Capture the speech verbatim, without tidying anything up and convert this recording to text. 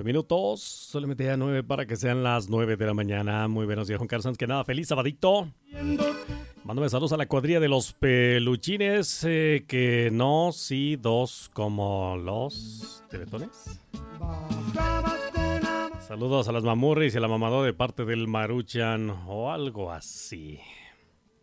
Nueve minutos, solamente ya nueve para que sean las nueve de la mañana. Muy buenos días, Juan Carlos Sanz, que nada, feliz sabadito. Mándame saludos a la cuadrilla de los peluchines, eh, que no, sí, dos como los teletones. Saludos a las mamurris y a la mamadora de parte del Maruchan o algo así.